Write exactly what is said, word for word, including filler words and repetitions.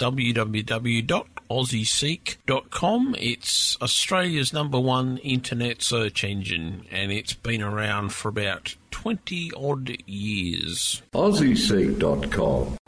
w w w dot aussie seek dot com. It's Australia's number one internet search engine, and it's been around for about twenty odd years. aussie seek dot com.